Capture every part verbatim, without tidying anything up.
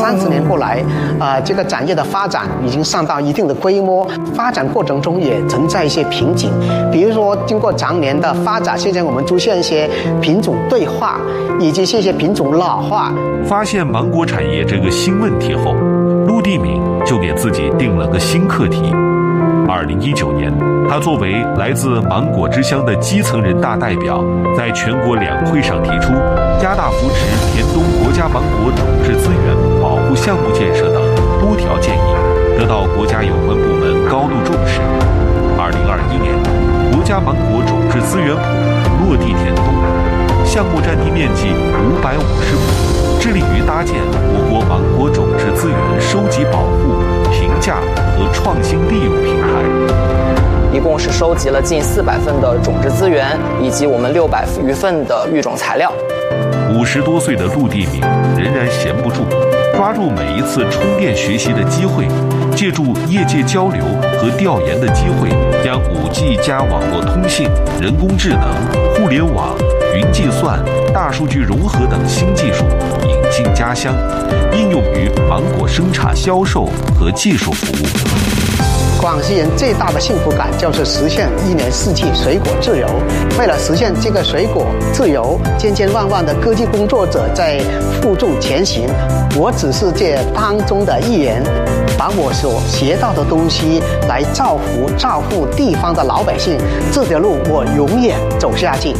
三十年过来，呃，这个产业的发展已经上到一定的规模，发展过程中也存在一些瓶颈，比如说经过常年的发展，现在我们出现一些品种退化，以及这些品种老化。 发现芒果产业这个新问题后，陆地敏就给自己定了个新课题。二零一九年，他作为来自芒果之乡的基层人大代表，在全国两会上提出加大扶持田东国家芒果种质资源保护项目建设等多条建议，得到国家有关部门高度重视。二零二一年，国家芒果种质资源圃落地田东，项目占地面积五百五十亩，致力于搭建我国芒果种质资源收集保护、评价和创新利用平台。 一共是收集了近四百份的种质资源，以及我们六百余份的育种材料。 五十多岁的陆地敏仍然闲不住，抓住每一次充电学习的机会，借助业界交流和调研的机会，将 五 G 加网络通信、人工智能、互联网、云计算、大数据融合等新技术引进家乡，应用于芒果生产、销售和技术服务。 广西人最大的幸福感就是实现一年四季水果自由。为了实现这个水果自由，千千万万的科技工作者在负重前行。我只是这当中的一员，把我所学到的东西来造福造福地方的老百姓。这条路我永远走下去。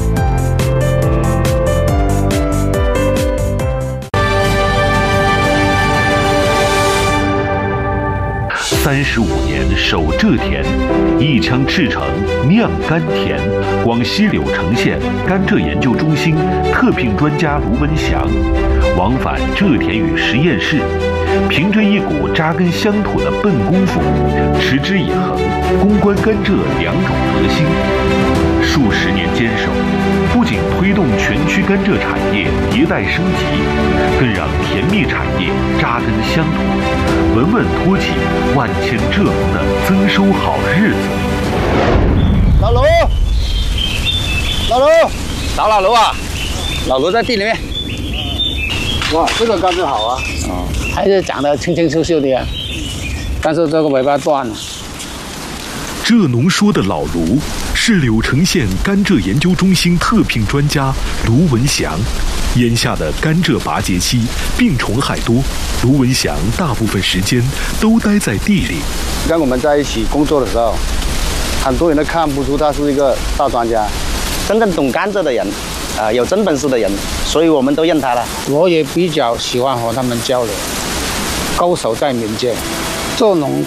三十五年守这田，一腔赤诚酿甘甜。广西柳城县甘蔗研究中心特聘专家卢文祥往返蔗田与实验室，凭着一股扎根乡土的笨功夫，持之以恒，攻关甘蔗两种核心。数十年坚守，不仅推动全区甘蔗产业迭代升级，更让甜蜜产业扎根乡土，稳稳托起万千蔗农的增收好日子。 老卢，老卢，找老卢啊！老卢在地里面。哇，这个甘蔗好啊！哦，还是长得清清秀秀的呀，但是这个尾巴断了。 蔗农说的老卢是柳城县甘蔗研究中心特聘专家卢文祥。眼下的甘蔗拔节期病虫害多，卢文祥大部分时间都待在地里。 跟我们在一起工作的时候，很多人都看不出他是一个大专家，真正懂甘蔗的人，啊、呃，有真本事的人，所以我们都认他了。我也比较喜欢和他们交流，高手在民间，做农